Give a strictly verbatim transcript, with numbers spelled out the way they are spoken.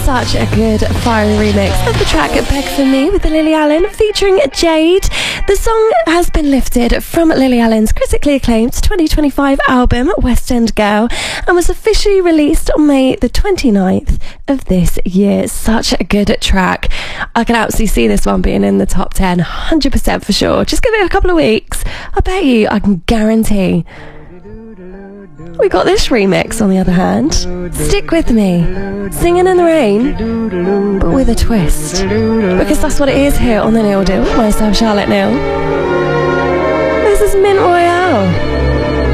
such a good fiery remix of the track Beg For Me with Lily Allen featuring Jade. The song has been lifted from Lily Allen's critically acclaimed twenty twenty-five album West End Girl and was officially released on May the twenty-ninth of this year. Such a good track. I can absolutely see this one being in the top ten, one hundred percent for sure. Just give it a couple of weeks. I bet you, I can guarantee. We got this remix on the other hand. Stick With Me, Singing in the Rain, but with a twist. Because that's what it is here on The Neil Deal with myself, Charlotte Neal. This is Mint Royale.